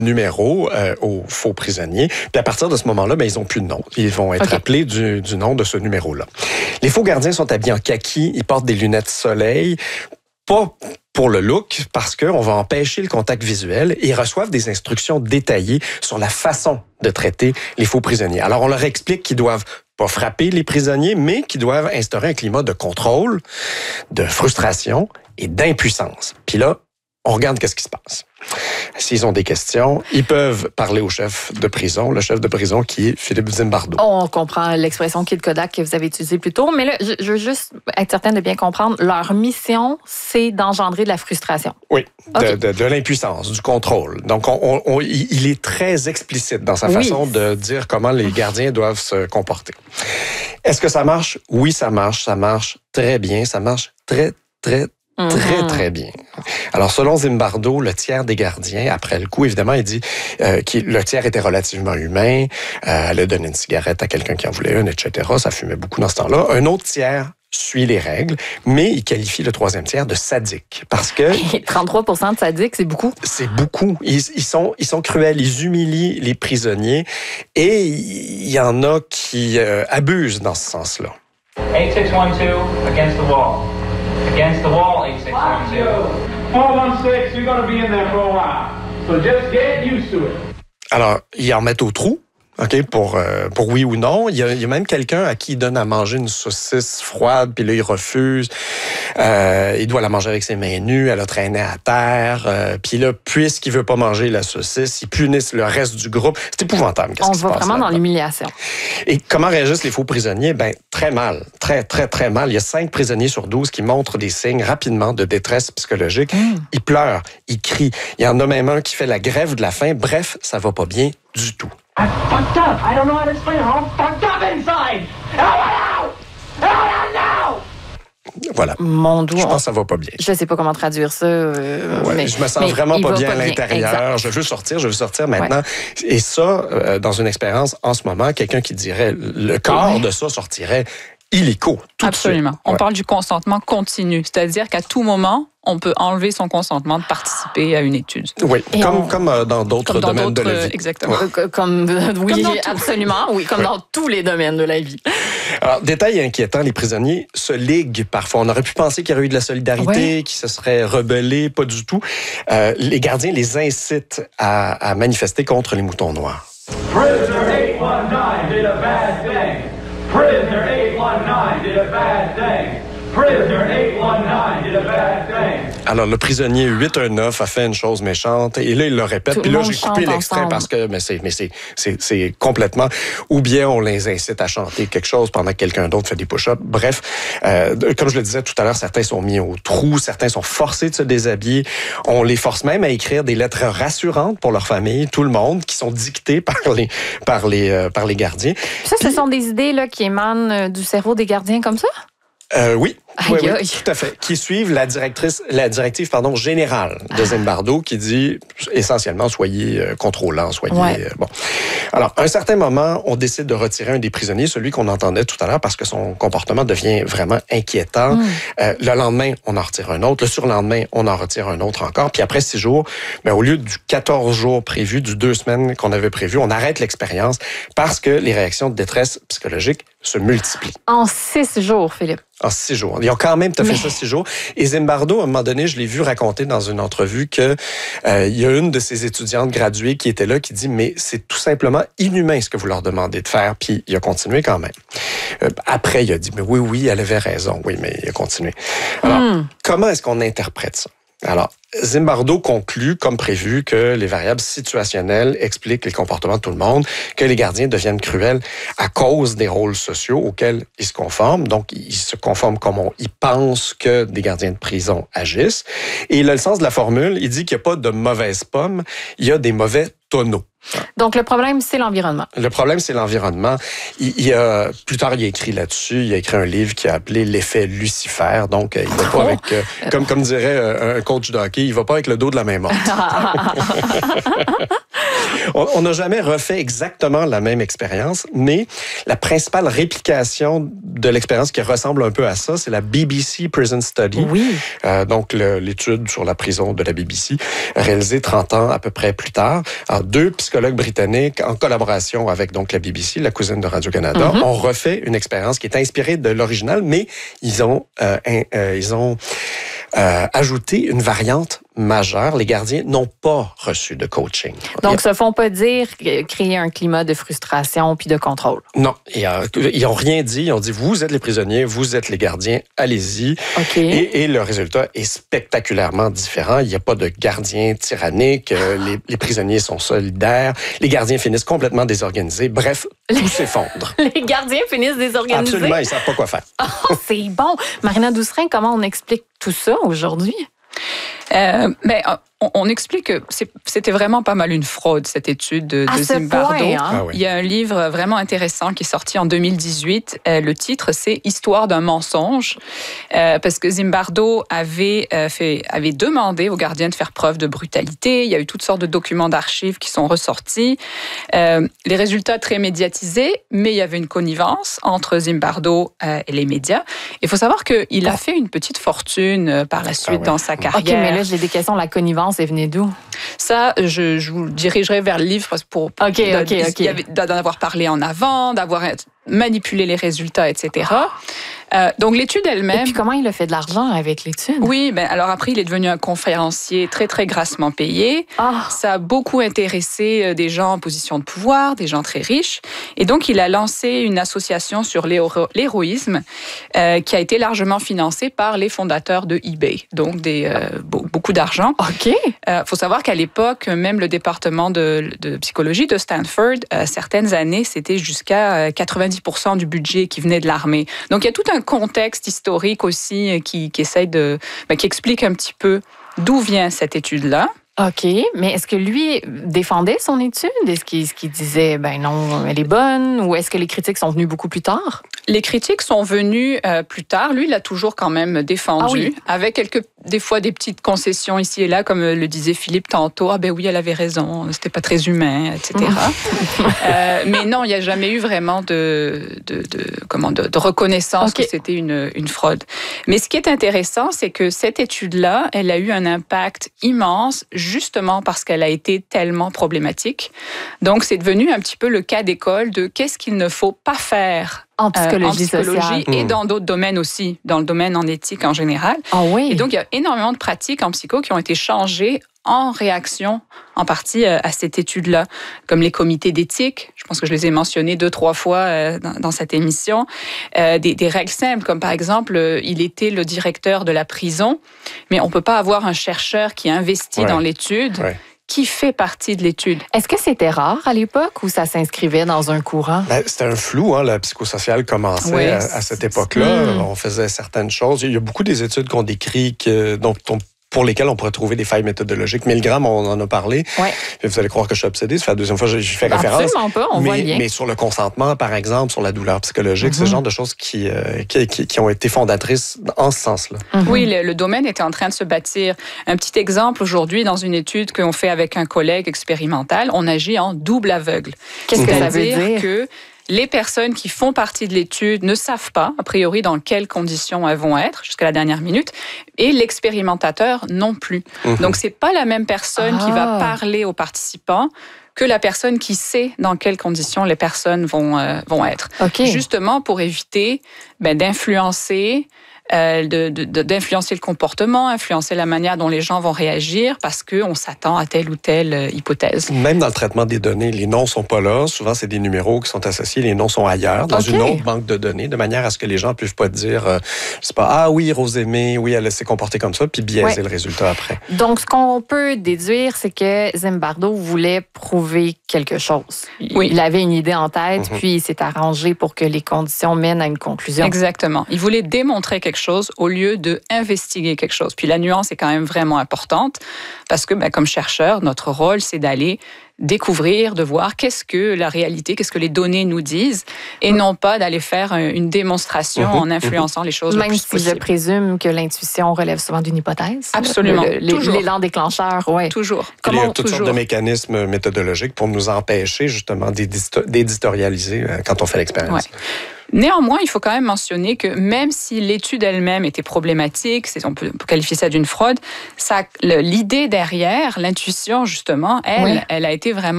numéro aux faux prisonniers. Puis à partir de ce moment-là, ils n'ont plus de nom. Ils vont être appelés du nom de ce numéro-là. Les faux gardiens sont habillés en kaki, ils portent des lunettes soleil, pas pour le look, parce qu'on va empêcher le contact visuel, et ils reçoivent des instructions détaillées sur la façon de traiter les faux prisonniers. Alors on leur explique qu'ils doivent pas frapper les prisonniers, mais qu'ils doivent instaurer un climat de contrôle, de frustration et d'impuissance. Puis là, on regarde qu'est-ce qui se passe. S'ils ont des questions, ils peuvent parler au chef de prison, le chef de prison qui est Philippe Zimbardo. On comprend l'expression Kid Kodak que vous avez utilisée plus tôt, mais là, je veux juste être certaine de bien comprendre. Leur mission, c'est d'engendrer de la frustration. Oui, de l'impuissance, du contrôle. Donc, il est très explicite dans sa façon de dire comment les gardiens doivent se comporter. Est-ce que ça marche? Oui, ça marche. Ça marche très bien. Ça marche très très bien. Alors, selon Zimbardo, le tiers des gardiens, après le coup, évidemment, il dit que le tiers était relativement humain, elle a donné une cigarette à quelqu'un qui en voulait une, etc. Ça fumait beaucoup dans ce temps-là. Un autre tiers suit les règles, mais il qualifie le troisième tiers de sadique, parce que... 33% de sadiques, c'est beaucoup. C'est beaucoup. Ils sont cruels, ils humilient les prisonniers, et il y en a qui abusent dans ce sens-là. 8612, against the wall. Against the wall, 8612. 416, you're going to be in there for a while. So just get used to it. Alors, ils en mettent au trou. OK, pour oui ou non. Il y a même quelqu'un à qui il donne à manger une saucisse froide, puis là, il refuse. Il doit la manger avec ses mains nues, elle a traîné à terre. Puis là, puisqu'il veut pas manger la saucisse, ils punissent le reste du groupe. C'est épouvantable. On va vraiment dans l'humiliation. Et comment réagissent les faux prisonniers? Très mal. Très, très, très mal. Il y a 5 prisonniers sur 12 qui montrent des signes rapidement de détresse psychologique. Ils pleurent, ils crient. Il y en a même un qui fait la grève de la faim. Bref, ça va pas bien du tout. I'm fucked up. I don't know how to explain it. I'm fucked up inside. Help now! Voilà. Mon Dieu. Je pense que ça va pas bien. Je sais pas comment traduire ça. Mais je me sens vraiment pas bien à l'intérieur. Je veux sortir maintenant. Ouais. Et ça, dans une expérience en ce moment, quelqu'un qui dirait le corps de ça sortirait illico. Absolument. On parle du consentement continu, c'est-à-dire qu'à tout moment, on peut enlever son consentement de participer à une étude. Oui, comme dans d'autres domaines de la vie. Exactement. Comme absolument. Oui, comme dans tous les domaines de la vie. Alors, détail inquiétant, les prisonniers se liguent parfois. On aurait pu penser qu'il y aurait eu de la solidarité, qu'ils se seraient rebellés, pas du tout. Les gardiens les incitent à manifester contre les moutons noirs. Prisoner 819 did a bad thing. Prisoner 819 did a bad thing. Prisoner 819 did a bad thing. Alors, le prisonnier 819 a fait une chose méchante, et là, il le répète. Puis là, j'ai coupé l'extrait parce que c'est complètement... Ou bien on les incite à chanter quelque chose pendant que quelqu'un d'autre fait des push-ups. Bref, comme je le disais tout à l'heure, certains sont mis au trou, certains sont forcés de se déshabiller. On les force même à écrire des lettres rassurantes pour leur famille, tout le monde, qui sont dictées par les gardiens. Ça, ce sont des idées là, qui émanent du cerveau des gardiens comme ça? Oui, tout à fait. Qui suivent la directive générale de Zimbardo qui dit essentiellement soyez contrôlants, soyez bon. Alors, à un certain moment, on décide de retirer un des prisonniers, celui qu'on entendait tout à l'heure, parce que son comportement devient vraiment inquiétant. Le lendemain, on en retire un autre. Le surlendemain, on en retire un autre encore. Puis après 6 jours, au lieu du 14 jours prévu, du 2 semaines qu'on avait prévu, on arrête l'expérience parce que les réactions de détresse psychologique se multiplient. En 6 jours, Philippe. En 6 jours. Ils ont quand même fait ça 6 jours. Et Zimbardo, à un moment donné, je l'ai vu raconter dans une entrevue que il y a une de ses étudiantes graduées qui était là, qui dit « Mais c'est tout simplement inhumain ce que vous leur demandez de faire. » Puis il a continué quand même. Après, il a dit « Mais oui, elle avait raison. » Oui, mais il a continué. Alors, comment est-ce qu'on interprète ça? Alors, Zimbardo conclut, comme prévu, que les variables situationnelles expliquent les comportements de tout le monde, que les gardiens deviennent cruels à cause des rôles sociaux auxquels ils se conforment. Donc, ils se conforment comme ils pensent que des gardiens de prison agissent. Et il a le sens de la formule. Il dit qu'il n'y a pas de mauvaises pommes, il y a des mauvais tonneaux. Donc, le problème, c'est l'environnement. Le problème, c'est l'environnement. Plus tard, il a écrit là-dessus. Il a écrit un livre qui a appelé l'effet Lucifer. Donc, il va pas avec, comme dirait un coach de hockey, il va pas avec le dos de la main morte. On n'a jamais refait exactement la même expérience, mais la principale réplication de l'expérience qui ressemble un peu à ça, c'est la BBC Prison Study. Oui. Donc, l'étude sur la prison de la BBC, réalisée 30 ans à peu près plus tard. Alors, 2 psychologues britanniques, en collaboration avec donc la BBC, la cousine de Radio-Canada, ont refait une expérience qui est inspirée de l'original, mais ils ont ajouté une variante majeure. Les gardiens n'ont pas reçu de coaching. Donc, se font pas dire créer un climat de frustration puis de contrôle. Non, ils n'ont rien dit. Ils ont dit, vous êtes les prisonniers, vous êtes les gardiens, allez-y. Okay. Et le résultat est spectaculairement différent. Il n'y a pas de gardiens tyranniques. Les prisonniers sont solidaires. Les gardiens finissent complètement désorganisés. Bref, tout s'effondre. Les gardiens finissent désorganisés? Absolument, ils ne savent pas quoi faire. Oh, c'est bon. Marina Doucerin, comment on explique tout ça aujourd'hui? On explique que c'était vraiment pas mal une fraude, cette étude de Zimbardo. Point, hein? Ah oui. Il y a un livre vraiment intéressant qui est sorti en 2018. Le titre, c'est « Histoire d'un mensonge », parce que Zimbardo avait demandé aux gardiens de faire preuve de brutalité. Il y a eu toutes sortes de documents d'archives qui sont ressortis. Les résultats très médiatisés, mais il y avait une connivence entre Zimbardo et les médias. Il faut savoir qu'il a fait une petite fortune par la suite dans sa carrière. OK, mais là, j'ai des questions. La connivence est venue d'où? Ça, je vous dirigerai vers le livre pour d'en avoir parlé en avant, d'avoir manipulé les résultats, etc. Donc, l'étude elle-même... Et puis, comment il a fait de l'argent avec l'étude? Oui, alors après, il est devenu un conférencier très, très grassement payé. Ça a beaucoup intéressé des gens en position de pouvoir, des gens très riches. Et donc, il a lancé une association sur l'héroïsme qui a été largement financée par les fondateurs de eBay. Donc, beaucoup d'argent. OK. Faut savoir qu'à l'époque, même le département de psychologie de Stanford, certaines années, c'était jusqu'à 90% du budget qui venait de l'armée. Donc, il y a tout un contexte historique aussi qui explique un petit peu d'où vient cette étude-là. OK, mais est-ce que lui défendait son étude? Est-ce qu'il disait, ben non, elle est bonne? Ou est-ce que les critiques sont venues beaucoup plus tard? Les critiques sont venues plus tard. Lui, il a toujours quand même défendu, avec des fois des petites concessions ici et là, comme le disait Philippe tantôt. Ah ben oui, elle avait raison, c'était pas très humain, etc. Mais non, il n'y a jamais eu vraiment de reconnaissance que c'était une fraude. Mais ce qui est intéressant, c'est que cette étude-là, elle a eu un impact immense, justement parce qu'elle a été tellement problématique. Donc, c'est devenu un petit peu le cas d'école de qu'est-ce qu'il ne faut pas faire en psychologie sociale et dans d'autres domaines aussi, dans le domaine en éthique en général. Ah oui. Et donc, il y a énormément de pratiques en psycho qui ont été changées en réaction, en partie, à cette étude-là, comme les comités d'éthique. Je pense que je les ai mentionnés 2-3 fois dans cette émission. Des règles simples, comme par exemple, il était le directeur de la prison, mais on ne peut pas avoir un chercheur qui investit dans l'étude. Ouais. Qui fait partie de l'étude. Est-ce que c'était rare à l'époque ou ça s'inscrivait dans un courant? C'était un flou, hein, la psychosociale commençait à cette époque-là. On faisait certaines choses. Il y a beaucoup des études qu'on décrit pour lesquelles on pourrait trouver des failles méthodologiques. Milgram, on en a parlé. Ouais. Vous allez croire que je suis obsédé. Ça fait la deuxième fois que j'y fais référence. Absolument pas, on voit bien. Mais sur le consentement, par exemple, sur la douleur psychologique, c'est ce genre de choses qui ont été fondatrices en ce sens-là. Oui, le domaine était en train de se bâtir. Un petit exemple, aujourd'hui, dans une étude qu'on fait avec un collègue expérimental, on agit en double aveugle. Qu'est-ce que ça veut dire? Que les personnes qui font partie de l'étude ne savent pas, a priori, dans quelles conditions elles vont être jusqu'à la dernière minute, et l'expérimentateur non plus. Donc, c'est pas la même personne qui va parler aux participants que la personne qui sait dans quelles conditions les personnes vont être. Okay. Justement pour éviter d'influencer d'influencer le comportement, influencer la manière dont les gens vont réagir parce qu'on s'attend à telle ou telle hypothèse. Même dans le traitement des données, les noms ne sont pas là. Souvent, c'est des numéros qui sont associés. Les noms sont ailleurs, dans une autre banque de données, de manière à ce que les gens ne puissent pas dire, je sais pas, ah oui, Rosemée, oui, elle s'est comportée comme ça, puis biaiser le résultat après. Donc, ce qu'on peut déduire, c'est que Zimbardo voulait prouver quelque chose. Il avait une idée en tête, puis il s'est arrangé pour que les conditions mènent à une conclusion. Exactement. Il voulait démontrer quelque quelque chose au lieu de investiguer quelque chose. Puis la nuance est quand même vraiment importante parce que, comme chercheur, notre rôle, c'est d'aller découvrir, de voir qu'est-ce que la réalité, qu'est-ce que les données nous disent, et non pas d'aller faire une démonstration en influençant les choses. Même si je présume que l'intuition relève souvent d'une hypothèse. Absolument. L'élan déclencheur, oui. Toujours. Il y a toutes sortes de mécanismes méthodologiques pour nous empêcher justement d'éditorialiser quand on fait l'expérience. Ouais. Néanmoins, il faut quand même mentionner que même si l'étude elle-même était problématique, on peut qualifier ça d'une fraude, l'idée derrière, l'intuition justement, elle a été vraiment